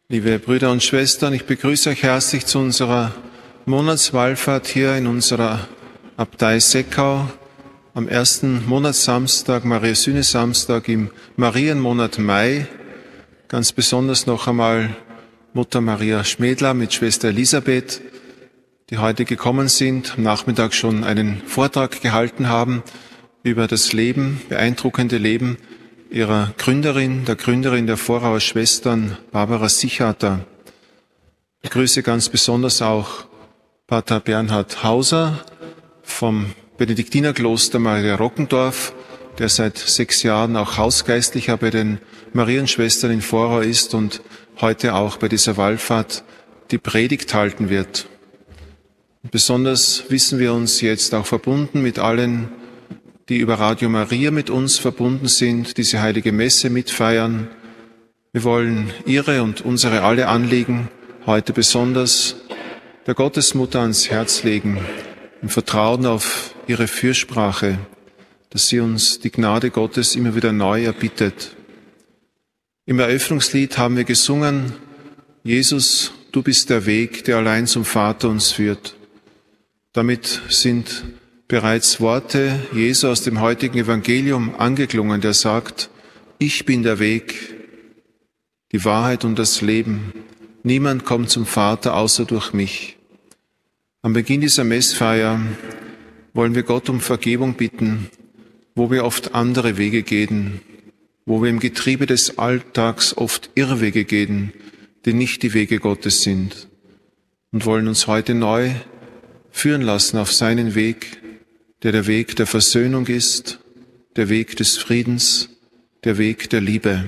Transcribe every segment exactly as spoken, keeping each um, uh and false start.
Liebe Brüder und Schwestern, ich begrüße euch herzlich zu unserer Monatswallfahrt hier in unserer Abtei Seckau am ersten Monatssamstag, Mariasühne-Samstag im Marienmonat Mai. Ganz besonders noch einmal Mutter Maria Schmedler mit Schwester Elisabeth, die heute gekommen sind, am Nachmittag schon einen Vortrag gehalten haben über das Leben, beeindruckende Leben ihrer Gründerin, der Gründerin der Vorauer Schwestern, Barbara Sichater. Ich grüße ganz besonders auch Pater Bernhard Hauser vom Benediktinerkloster Maria Rockendorf, der seit sechs Jahren auch Hausgeistlicher bei den Marienschwestern in Vorau ist und heute auch bei dieser Wallfahrt die Predigt halten wird. Und besonders wissen wir uns jetzt auch verbunden mit allen, die über Radio Maria mit uns verbunden sind, diese heilige Messe mitfeiern. Wir wollen ihre und unsere alle Anliegen heute besonders der Gottesmutter ans Herz legen, im Vertrauen auf ihre Fürsprache, dass sie uns die Gnade Gottes immer wieder neu erbittet. Im Eröffnungslied haben wir gesungen: Jesus, du bist der Weg, der allein zum Vater uns führt. Damit sind bereits Worte Jesu aus dem heutigen Evangelium angeklungen, der sagt: Ich bin der Weg, die Wahrheit und das Leben. Niemand kommt zum Vater außer durch mich. Am Beginn dieser Messfeier wollen wir Gott um Vergebung bitten, wo wir oft andere Wege gehen, wo wir im Getriebe des Alltags oft Irrwege gehen, die nicht die Wege Gottes sind, und wollen uns heute neu führen lassen auf seinen Weg, der der Weg der Versöhnung ist, der Weg des Friedens, der Weg der Liebe.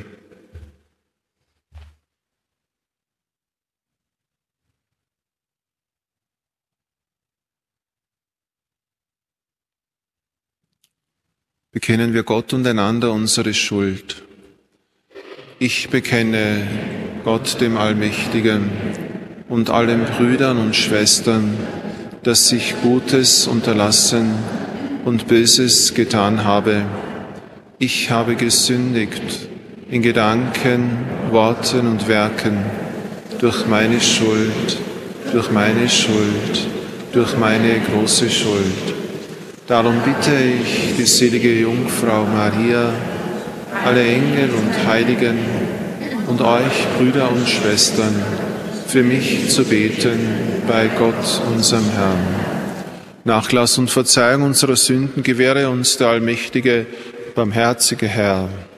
Bekennen wir Gott und einander unsere Schuld. Ich bekenne Gott dem Allmächtigen und allen Brüdern und Schwestern, dass ich Gutes unterlassen und Böses getan habe. Ich habe gesündigt in Gedanken, Worten und Werken, durch meine Schuld, durch meine Schuld, durch meine große Schuld. Darum bitte ich die selige Jungfrau Maria, alle Engel und Heiligen und euch, Brüder und Schwestern, für mich zu beten bei Gott, unserem Herrn. Nachlass und Verzeihung unserer Sünden gewähre uns der allmächtige, barmherzige Herr.